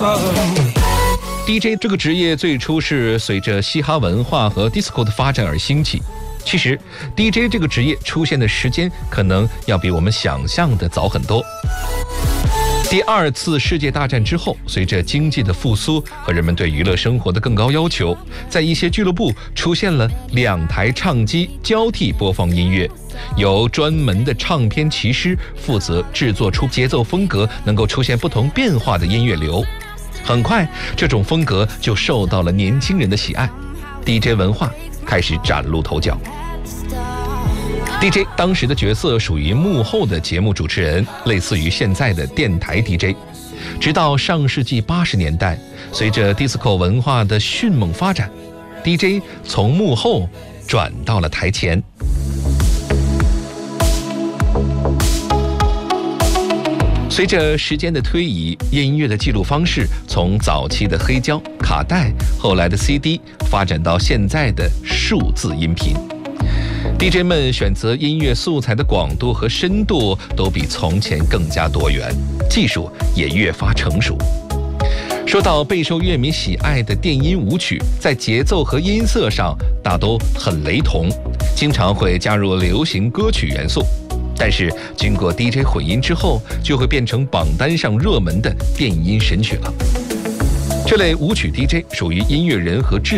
DJ 这个职业最初是随着嘻哈文化和 disco 的发展而兴起。其实 DJ 这个职业出现的时间可能要比我们想象的早很多。第二次世界大战之后，随着经济的复苏和人们对娱乐生活的更高要求，在一些俱乐部出现了2台唱机交替播放音乐，由专门的唱片骑师负责制作出节奏风格能够出现不同变化的音乐流。很快，这种风格就受到了年轻人的喜爱， DJ 文化开始崭露头角。DJ 当时的角色属于幕后的节目主持人，类似于现在的电台 DJ。 直到上世纪80年代，随着 disco 文化的迅猛发展， DJ 从幕后转到了台前。随着时间的推移，音乐的记录方式从早期的黑胶、卡带，后来的 CD， 发展到现在的数字音频。DJ 们选择音乐素材的广度和深度都比从前更加多元，技术也越发成熟。说到备受乐迷喜爱的电音舞曲，在节奏和音色上大都很雷同，经常会加入流行歌曲元素，但是经过 DJ 混音之后，就会变成榜单上热门的电音神曲了。这类舞曲 DJ 属于音乐人和制